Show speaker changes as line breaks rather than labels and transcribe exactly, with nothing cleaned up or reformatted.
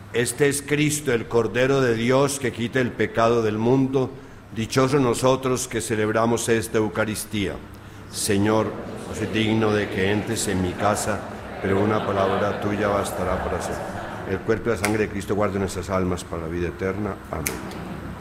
Este es Cristo, el Cordero de Dios, que quita el pecado del mundo. Dichosos nosotros que celebramos esta Eucaristía. Señor, no soy digno de que entres en mi casa, pero una palabra tuya bastará para siempre. El cuerpo y la sangre de Cristo guarden nuestras almas para la vida eterna. Amén.